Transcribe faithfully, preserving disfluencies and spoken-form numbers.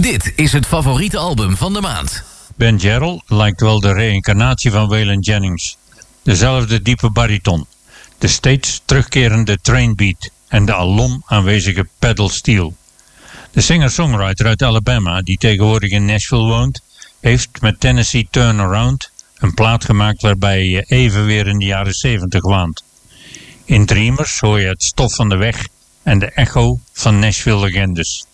Dit is het favoriete album van de maand. Ben Jarrell lijkt wel de reïncarnatie van Waylon Jennings. Dezelfde diepe bariton, de steeds terugkerende trainbeat en de alom aanwezige pedal steel. De singer-songwriter uit Alabama, die tegenwoordig in Nashville woont, heeft met Tennessee Turnaround een plaat gemaakt waarbij je even weer in de jaren zeventig waant. In Dreamers hoor je het stof van de weg en de echo van Nashville legendes.